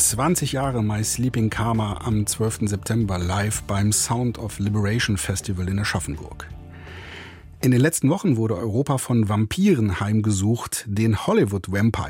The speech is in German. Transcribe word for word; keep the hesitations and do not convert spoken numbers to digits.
zwanzig Jahre My Sleeping Karma am zwölften September live beim Sound of Liberation Festival in Aschaffenburg. In den letzten Wochen wurde Europa von Vampiren heimgesucht, den Hollywood Vampire.